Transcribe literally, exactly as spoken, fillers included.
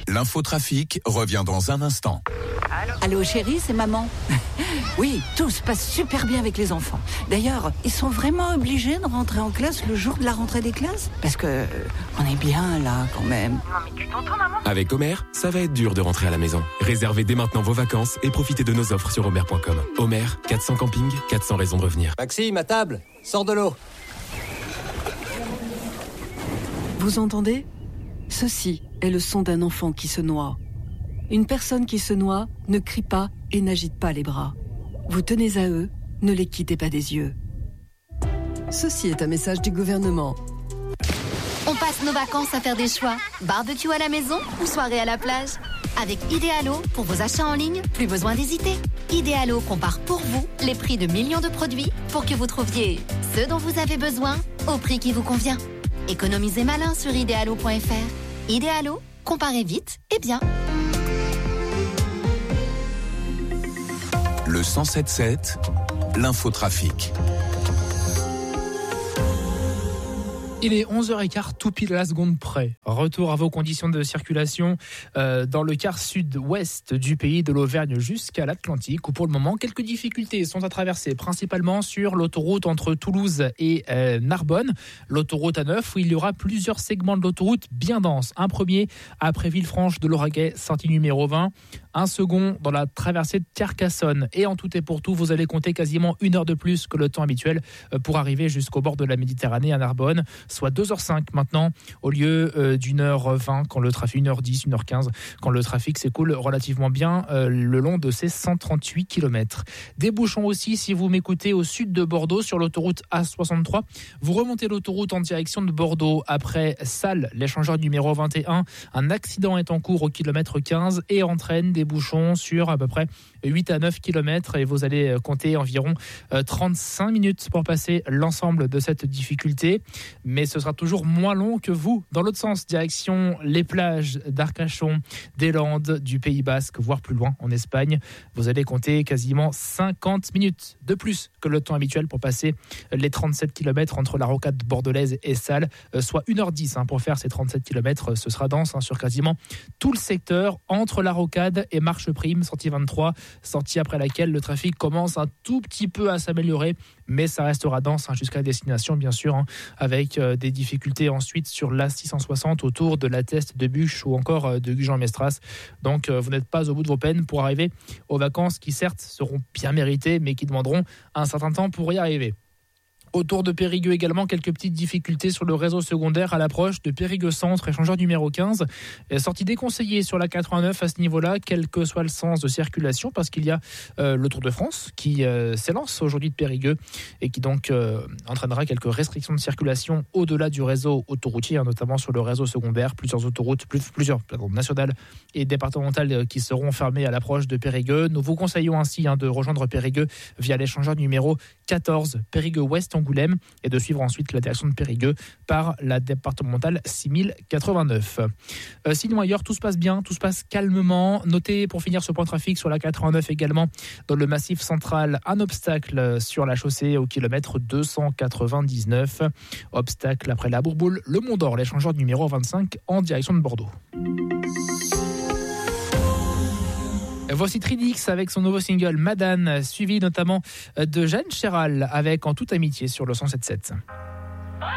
L'infotrafic revient dans un instant. Allô, Allô chérie, c'est maman. Oui, tout se passe super bien avec les enfants. D'ailleurs, ils sont vraiment obligés de rentrer en classe le jour de la rentrée des classes ? Parce que euh, on est bien là quand même. Non mais tu t'entends maman ? Avec Homer, ça va être dur de rentrer à la maison. Réservez dès maintenant vos vacances et profitez de nos offres sur homer point com. Homer, quatre cents campings, quatre cents raisons de revenir. Maxime, à table, sors de l'eau. Vous entendez ? Ceci est le son d'un enfant qui se noie. Une personne qui se noie ne crie pas et n'agite pas les bras. Vous tenez à eux, ne les quittez pas des yeux. Ceci est un message du gouvernement. On passe nos vacances à faire des choix. Barbecue à la maison ou soirée à la plage ? Avec Idealo, pour vos achats en ligne, plus besoin d'hésiter. Idealo compare pour vous les prix de millions de produits pour que vous trouviez ce dont vous avez besoin au prix qui vous convient. Économisez malin sur idealo point f r. Idealo, comparez vite et bien. Le cent sept sept, l'infotrafic. Il est onze heures quinze, tout pile à la seconde près. Retour à vos conditions de circulation euh, dans le quart sud-ouest du pays, de l'Auvergne jusqu'à l'Atlantique, où pour le moment, quelques difficultés sont à traverser, principalement sur l'autoroute entre Toulouse et euh, Narbonne, l'autoroute A neuf, où il y aura plusieurs segments de l'autoroute bien denses. Un premier après Villefranche de Lauragais, sortie numéro vingt. Un second dans la traversée de Carcassonne. Et en tout et pour tout, vous allez compter quasiment une heure de plus que le temps habituel pour arriver jusqu'au bord de la Méditerranée à Narbonne, soit deux heures cinq maintenant, au lieu euh, d'une heure vingt, quand le trafic, une heure dix, une heure quinze, quand le trafic s'écoule relativement bien euh, le long de ces cent trente-huit kilomètres. Des bouchons aussi, si vous m'écoutez, au sud de Bordeaux, sur l'autoroute A soixante-trois. Vous remontez l'autoroute en direction de Bordeaux, après Salles, l'échangeur numéro vingt et un. Un accident est en cours au kilomètre quinze et entraîne des bouchons sur à peu près huit à neuf kilomètres, et vous allez compter environ trente-cinq minutes pour passer l'ensemble de cette difficulté. Mais ce sera toujours moins long que vous, dans l'autre sens, direction les plages d'Arcachon, des Landes, du Pays Basque, voire plus loin en Espagne. Vous allez compter quasiment cinquante minutes de plus que le temps habituel pour passer les trente-sept kilomètres entre la rocade bordelaise et Salles, soit une heure dix hein, pour faire ces trente-sept kilomètres. Ce sera dense hein, sur quasiment tout le secteur entre la rocade et Marche Prime, sortie vingt-trois, sortie après laquelle le trafic commence un tout petit peu à s'améliorer, mais ça restera dense hein, jusqu'à la destination bien sûr, hein, avec euh, des difficultés ensuite sur l'A six cent soixante autour de la Teste de Buche ou encore euh, de Gujan-Mestras. Donc euh, vous n'êtes pas au bout de vos peines pour arriver aux vacances qui certes seront bien méritées, mais qui demanderont un certain temps pour y arriver. Autour de Périgueux également, quelques petites difficultés sur le réseau secondaire à l'approche de Périgueux Centre, échangeur numéro quinze. Sortie déconseillée sur la quatre-vingt-neuf à ce niveau-là, quel que soit le sens de circulation, parce qu'il y a euh, le Tour de France qui euh, s'élance aujourd'hui de Périgueux et qui donc euh, entraînera quelques restrictions de circulation au-delà du réseau autoroutier, hein, notamment sur le réseau secondaire. Plusieurs autoroutes, plus, plusieurs pardon, nationales et départementales euh, qui seront fermées à l'approche de Périgueux. Nous vous conseillons ainsi hein, de rejoindre Périgueux via l'échangeur numéro quatorze, Périgueux Ouest Angoulême, et de suivre ensuite la direction de Périgueux par la départementale six mille quatre-vingt-neuf. Euh, sinon ailleurs, tout se passe bien, tout se passe calmement. Notez pour finir ce point de trafic sur la quatre-vingt-neuf également, dans le massif central, un obstacle sur la chaussée au kilomètre deux cent quatre-vingt-dix-neuf. Obstacle après la Bourboule, le Mont d'Or, l'échangeur numéro vingt-cinq en direction de Bordeaux. Voici Trinix avec son nouveau single Madane, suivi notamment de Jeanne Chéral avec En toute amitié sur le cent sept sept.